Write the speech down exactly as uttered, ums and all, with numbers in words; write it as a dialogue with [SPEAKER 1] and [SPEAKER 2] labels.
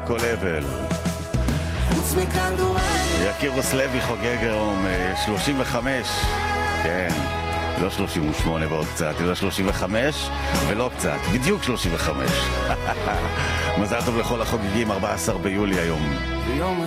[SPEAKER 1] הכל אבל.
[SPEAKER 2] חוץ מכדורגל.
[SPEAKER 1] יקירוס לוי חוגג היום שלושים וחמש. כן, לא שלושים ושמונה ועוד קצת, אלא שלושים וחמש ולא קצת, בדיוק שלושים וחמש. מזל טוב לכל החוגגים, ארבעה עשר ביולי היום.